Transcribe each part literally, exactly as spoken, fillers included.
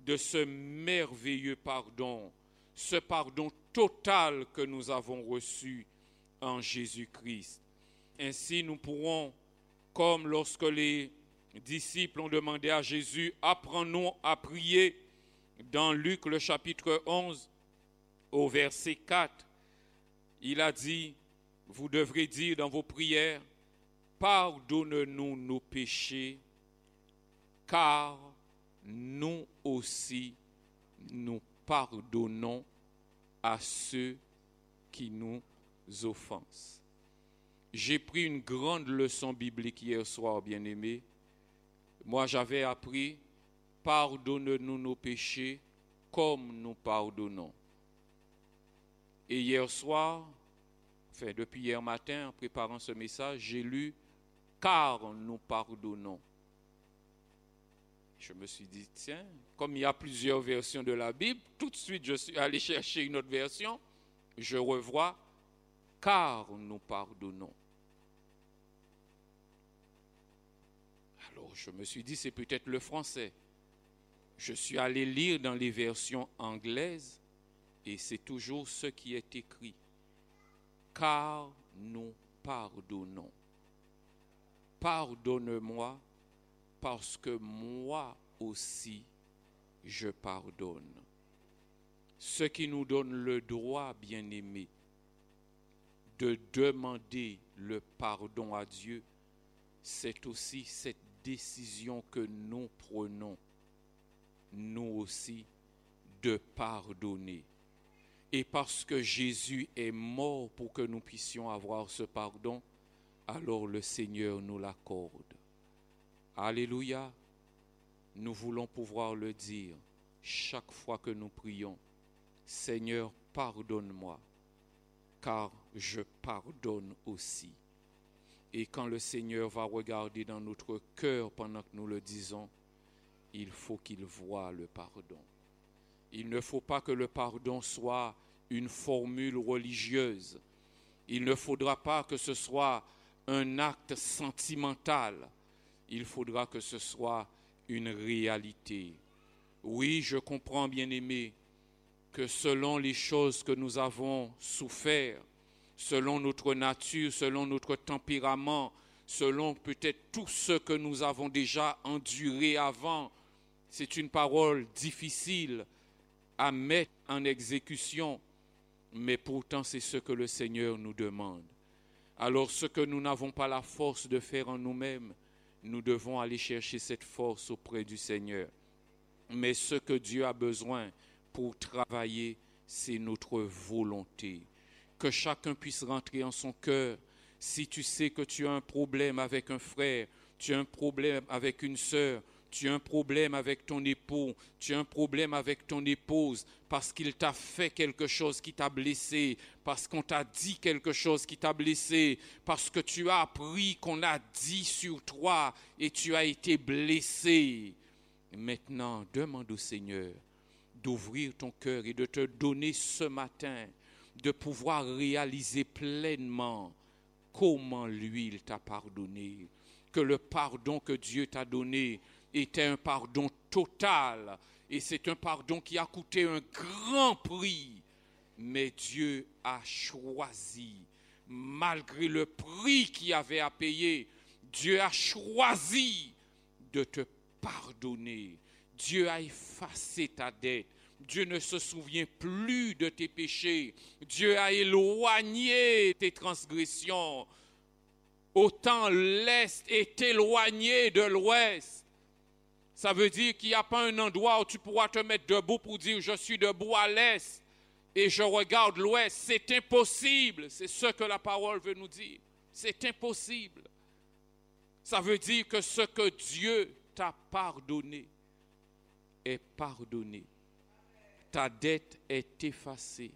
de ce merveilleux pardon, ce pardon total que nous avons reçu en Jésus-Christ. Ainsi, nous pourrons, comme lorsque les disciples ont demandé à Jésus, apprends-nous à prier, dans Luc le chapitre onze, au verset quatre, il a dit, vous devrez dire dans vos prières, pardonne-nous nos péchés, car nous aussi, nous pardonnons à ceux qui nous offensent. J'ai pris une grande leçon biblique hier soir, bien-aimés. Moi, j'avais appris, pardonne-nous nos péchés comme nous pardonnons. Et hier soir, enfin depuis hier matin, en préparant ce message, j'ai lu, car nous pardonnons. Je me suis dit, tiens, comme il y a plusieurs versions de la Bible, tout de suite je suis allé chercher une autre version, je revois, car nous pardonnons. Alors je me suis dit, c'est peut-être le français. Je suis allé lire dans les versions anglaises et c'est toujours ce qui est écrit. Car nous pardonnons. Pardonne-moi parce que moi aussi je pardonne. Ce qui nous donne le droit, bien-aimé, de demander le pardon à Dieu, c'est aussi cette décision que nous prenons, nous aussi, de pardonner. Et parce que Jésus est mort pour que nous puissions avoir ce pardon, alors le Seigneur nous l'accorde. Alléluia. Nous voulons pouvoir le dire chaque fois que nous prions. Seigneur, pardonne-moi, car je pardonne aussi. Et quand le Seigneur va regarder dans notre cœur pendant que nous le disons, il faut qu'il voie le pardon. Il ne faut pas que le pardon soit une formule religieuse. Il ne faudra pas que ce soit un acte sentimental. Il faudra que ce soit une réalité. Oui, je comprends, bien-aimé, que selon les choses que nous avons souffert, selon notre nature, selon notre tempérament, selon peut-être tout ce que nous avons déjà enduré avant, c'est une parole difficile à mettre en exécution, mais pourtant c'est ce que le Seigneur nous demande. Alors ce que nous n'avons pas la force de faire en nous-mêmes, nous devons aller chercher cette force auprès du Seigneur. Mais ce que Dieu a besoin pour travailler, c'est notre volonté. Que chacun puisse rentrer en son cœur. Si tu sais que tu as un problème avec un frère, tu as un problème avec une sœur, tu as un problème avec ton époux, tu as un problème avec ton épouse, parce qu'il t'a fait quelque chose qui t'a blessé, parce qu'on t'a dit quelque chose qui t'a blessé, parce que tu as appris qu'on a dit sur toi et tu as été blessé. Maintenant, demande au Seigneur d'ouvrir ton cœur et de te donner ce matin, de pouvoir réaliser pleinement comment lui, il t'a pardonné. Que le pardon que Dieu t'a donné était un pardon total. Et c'est un pardon qui a coûté un grand prix. Mais Dieu a choisi, malgré le prix qu'il avait à payer, Dieu a choisi de te pardonner. Dieu a effacé ta dette. Dieu ne se souvient plus de tes péchés. Dieu a éloigné tes transgressions. Autant l'Est est éloigné de l'Ouest. Ça veut dire qu'il n'y a pas un endroit où tu pourras te mettre debout pour dire « je suis debout à l'Est et je regarde l'Ouest ». C'est impossible. C'est ce que la parole veut nous dire. C'est impossible. Ça veut dire que ce que Dieu t'a pardonné est pardonné. Ta dette est effacée.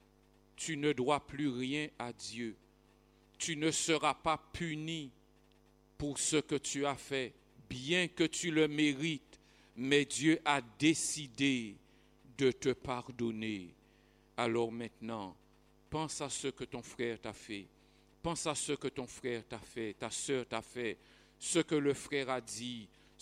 Tu ne dois plus rien à Dieu. Tu ne seras pas puni pour ce que tu as fait, bien que tu le mérites, mais Dieu a décidé de te pardonner. Alors maintenant, pense à ce que ton frère t'a fait. Pense à ce que ton frère t'a fait, ta sœur t'a fait, ce que le frère a dit,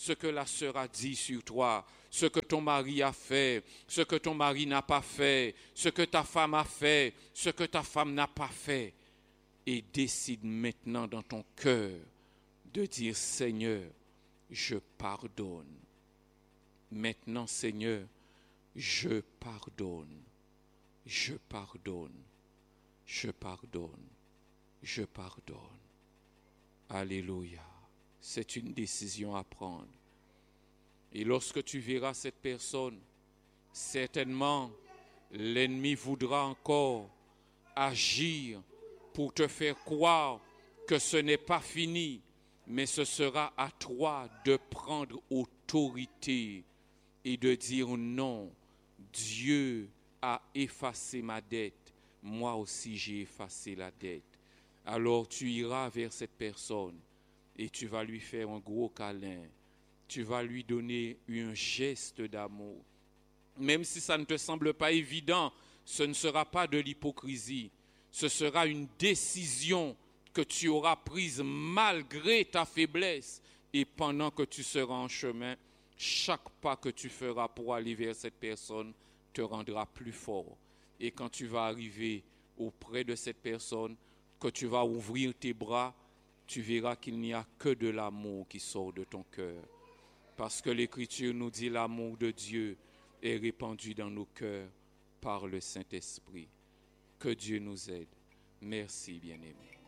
ce que la sœur a dit sur toi, ce que ton mari a fait, ce que ton mari n'a pas fait, ce que ta femme a fait, ce que ta femme n'a pas fait. Et décide maintenant dans ton cœur de dire, Seigneur, je pardonne. Maintenant, Seigneur, je pardonne, je pardonne, je pardonne, je pardonne. Alléluia. C'est une décision à prendre. Et lorsque tu verras cette personne, certainement, l'ennemi voudra encore agir pour te faire croire que ce n'est pas fini, mais ce sera à toi de prendre autorité et de dire non, Dieu a effacé ma dette, moi aussi j'ai effacé la dette. Alors tu iras vers cette personne et tu vas lui faire un gros câlin, tu vas lui donner un geste d'amour. Même si ça ne te semble pas évident, ce ne sera pas de l'hypocrisie, ce sera une décision que tu auras prise malgré ta faiblesse. Et pendant que tu seras en chemin, chaque pas que tu feras pour aller vers cette personne te rendra plus fort. Et quand tu vas arriver auprès de cette personne, que tu vas ouvrir tes bras, tu verras qu'il n'y a que de l'amour qui sort de ton cœur. Parce que l'Écriture nous dit l'amour de Dieu est répandu dans nos cœurs par le Saint-Esprit. Que Dieu nous aide. Merci, bien-aimés.